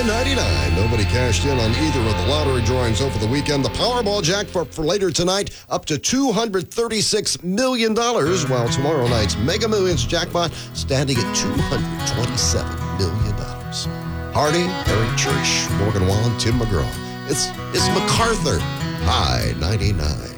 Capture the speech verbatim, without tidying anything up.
ten ninety-nine. Nobody cashed in on either of the lottery drawings over the weekend. The Powerball jackpot for later tonight up to two hundred thirty-six million dollars, while tomorrow night's Mega Millions jackpot standing at two hundred twenty-seven million dollars. Hardy, Eric Church, Morgan Wallen, Tim McGraw. It's, it's MacArthur. High ninety-nine.